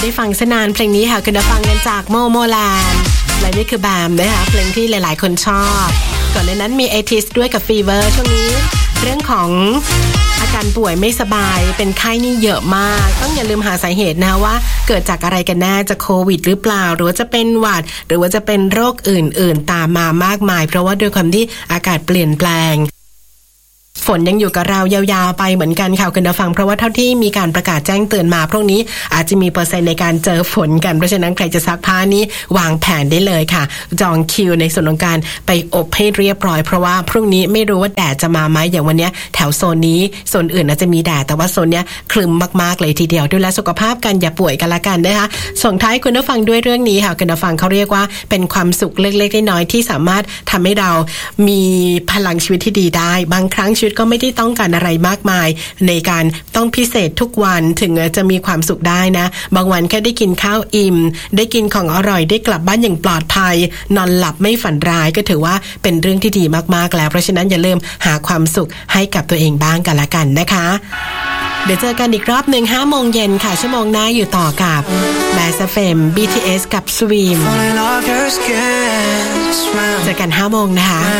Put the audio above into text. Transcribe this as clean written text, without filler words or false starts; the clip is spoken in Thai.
ได้ฟังสนานเพลงนี้ค่ะคุณฟังกันจากโมโมแลนด์และนี่คือแบมนะคะเพลงที่หลายๆคนชอบก่อนในนั้นมีเอทิสด้วยกับฟีเวอร์ช่วงนี้เรื่องของอาการป่วยไม่สบายเป็นไข้นี่เยอะมากต้องอย่าลืมหาสาเหตุนะว่าเกิดจากอะไรกันแน่จะโควิดหรือเปล่าหรือว่าจะเป็นหวัดหรือว่าจะเป็นโรคอื่นๆตามมามากมายเพราะว่าด้วยความที่อากาศเปลี่ยนแปลงฝนยังอยู่กับเรายาวๆไปเหมือนกันค่ะคุณผู้ฟังเพราะว่าเท่าที่มีการประกาศแจ้งเตือนมาพรุ่งนี้อาจจะมีเปอร์เซ็นต์ในการเจอฝนกันเพราะฉะนั้นใครจะซักผ้านี้วางแผนได้เลยค่ะจองคิวในส่วนของการไปอบให้เรียบร้อยเพราะว่าพรุ่งนี้ไม่รู้ว่าแดดจะมาไหมอย่างวันนี้แถวโซนนี้โซนอื่นอาจจะมีแดดแต่ว่าโซนเนี้ยครึ้มมากๆเลยทีเดียวดูแลสุขภาพกันอย่าป่วยกันละกันนะคะส่งท้ายคุณผู้ฟังด้วยเรื่องนี้ค่ะคุณผู้ฟังเขาเรียกว่าเป็นความสุขเล็กๆน้อยๆที่สามารถทำให้เรามีพลังชีวิตที่ดีได้บางครั้งชีวิตก็ไม่ได้ต้องการอะไรมากมายในการต้องพิเศษทุกวันถึงจะมีความสุขได้นะบางวันแค่ได้กินข้าวอิ่มได้กินของอร่อยได้กลับบ้านอย่างปลอดภัยนอนหลับไม่ฝันร้ายก็ถือว่าเป็นเรื่องที่ดีมากๆแล้วเพราะฉะนั้นอย่าลืมหาความสุขให้กับตัวเองบ้างกันละกันนะคะเดี๋ยวเจอกันอีกรอบหนึ่ง 5 โมงเย็นค่ะชั่วโมงหน้าอยู่ต่อกับแบสเฟม BTS กับสวีมเจอกัน 5 โมงนะคะ